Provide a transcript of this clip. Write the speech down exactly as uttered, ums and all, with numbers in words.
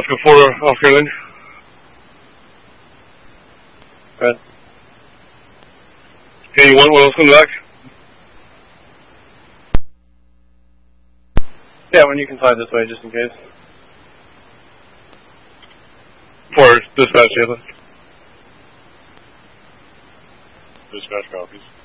Oscar four, Oscar Lynch. Right. Okay, you want one else come back? Yeah, when you can fly this way, just in case. For dispatch, yeah. Dispatch copies.